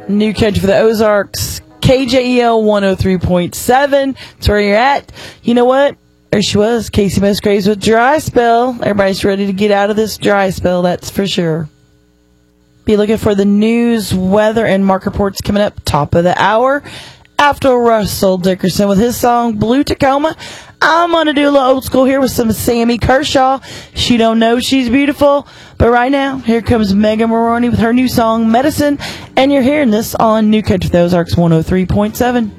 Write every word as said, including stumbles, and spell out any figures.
New Country for the Ozarks, K J E L one oh three point seven. That's where you're at. You know what? There she was, Casey Musgraves with Dry Spell. Everybody's ready to get out of this dry spell, that's for sure. Be looking for the news, weather, and market reports coming up top of the hour. After Russell Dickerson with his song Blue Tacoma, I'm going to do a little old school here with some Sammy Kershaw. She don't know she's beautiful. But right now, here comes Megan Moroney with her new song Medicine. And you're hearing this on New Country for the Ozarks one oh three point seven.